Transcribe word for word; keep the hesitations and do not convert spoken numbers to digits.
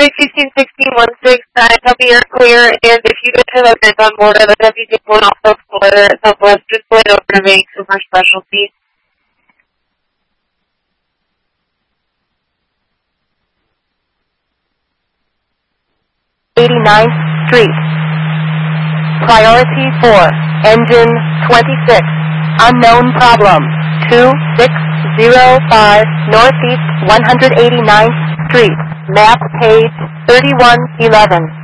six, sixteen, sixteen, one six, nine, copy, you're clear, and if you don't have a vent on board, I would have you take one off the floor at Southwest, just go over to Vancouver Specialty. eighty-ninth Street. Priority four, engine twenty-six, unknown problem, two six zero five, Northeast one hundred eighty-ninth Street, map page thirty-one eleven.